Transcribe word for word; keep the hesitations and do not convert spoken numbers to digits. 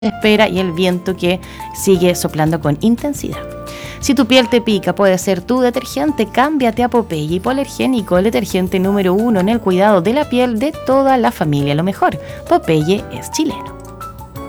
espera y el viento que sigue soplando con intensidad. Si tu piel te pica, puede ser tu detergente. Cámbiate a Popeye Hipoalergénico, el detergente número uno en el cuidado de la piel de toda la familia. Lo mejor, Popeye es chileno.